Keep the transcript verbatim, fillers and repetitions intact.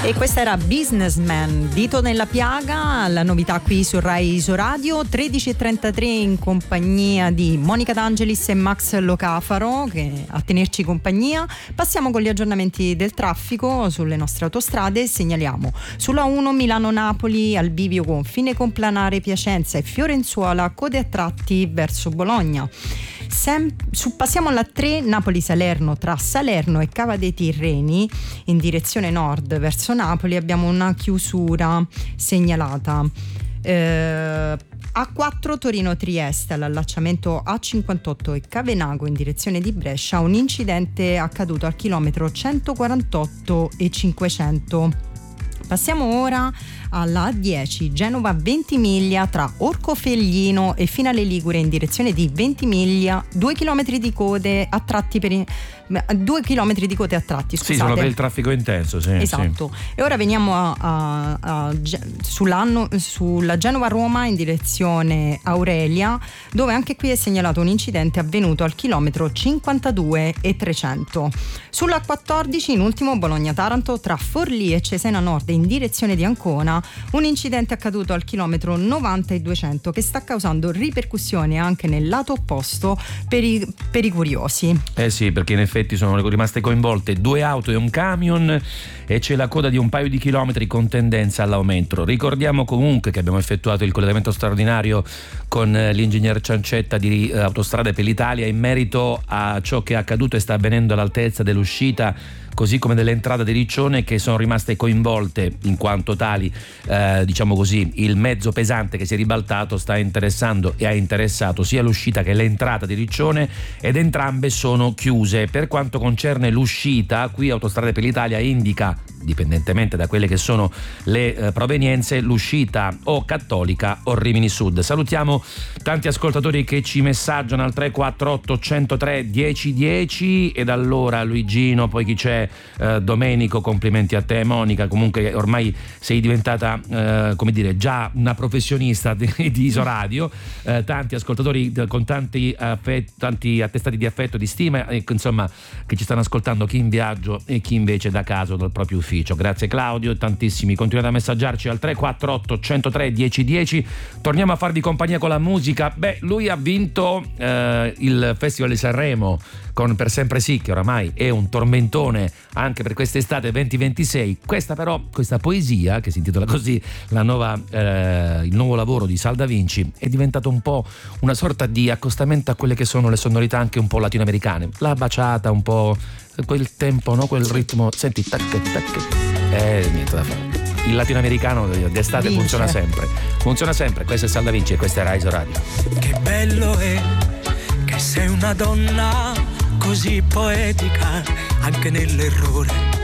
E questa era Businessman, Dito nella piaga, la novità qui su Rai Isoradio. Tredici e trentatré in compagnia di Monica D'Angelis e Max Locafaro che a tenerci compagnia. Passiamo con gli aggiornamenti del traffico sulle nostre autostrade. Segnaliamo sulla uno Milano-Napoli al bivio confine con Planare Piacenza e Fiorenzuola, code a tratti verso Bologna. Sem- su, passiamo alla tre Napoli-Salerno, tra Salerno e Cava dei Tirreni in direzione nord verso Napoli abbiamo una chiusura segnalata. eh, A quattro Torino-Trieste all'allacciamento A cinquantotto e Cavenago in direzione di Brescia, un incidente accaduto al chilometro centoquarantotto e cinquecento. Passiamo ora alla A dieci Genova Ventimiglia tra Orcofelglino e Finale Ligure in direzione di Ventimiglia, due chilometri di code a tratti per in... due chilometri di code a tratti, scusate. Sì, sono per il traffico intenso, sì. Esatto. Sì. E ora veniamo a, a, a, sull'anno, sulla Genova-Roma in direzione Aurelia, dove anche qui è segnalato un incidente avvenuto al chilometro cinquantadue e trecento. Sulla quattordici in ultimo Bologna-Taranto tra Forlì e Cesena Nord in direzione di Ancona, un incidente accaduto al chilometro novanta e duecento che sta causando ripercussioni anche nel lato opposto per i, per i curiosi. Eh sì, perché in effetti sono rimaste coinvolte due auto e un camion e c'è la coda di un paio di chilometri con tendenza all'aumento. Ricordiamo comunque che abbiamo effettuato il collegamento straordinario con l'ingegner Ciancetta di Autostrade per l'Italia in merito a ciò che è accaduto e sta avvenendo all'altezza dell'uscita così come dell'entrata di Riccione, che sono rimaste coinvolte in quanto tali, eh, diciamo così, il mezzo pesante che si è ribaltato sta interessando e ha interessato sia l'uscita che l'entrata di Riccione ed entrambe sono chiuse. Per quanto concerne l'uscita, qui Autostrade per l'Italia indica, dipendentemente da quelle che sono le eh, provenienze, l'uscita o Cattolica o Rimini Sud. Salutiamo tanti ascoltatori che ci messaggiano al tre quattro otto uno zero tre uno zero uno zero ed allora Luigino, poi chi c'è? Eh, Domenico, complimenti a te. Monica, comunque ormai sei diventata eh, come dire già una professionista di, di Isoradio, eh, tanti ascoltatori con tanti, affet- tanti attestati di affetto, di stima, e, insomma, che ci stanno ascoltando, chi in viaggio e chi invece da casa dal proprio ufficio. Grazie Claudio, tantissimi, continuate a messaggiarci al tre quattro otto uno zero tre uno zero uno zero. Torniamo a farvi compagnia con la musica. Beh, lui ha vinto eh, il Festival di Sanremo con Per Sempre Sì, che oramai è un tormentone anche per quest'estate venti ventisei. Questa però, questa poesia che si intitola così, la nuova, eh, il nuovo lavoro di Sal Da Vinci, è diventato un po' una sorta di accostamento a quelle che sono le sonorità anche un po' latinoamericane, la baciata, un po' quel tempo, no? Quel ritmo, senti, tac tac, eh, niente da fare. Il latinoamericano d'estate Vince. funziona sempre funziona sempre. Questo è Sal Da Vinci e questa è Rai Isoradio. Che bello è che sei una donna così poetica anche nell'errore.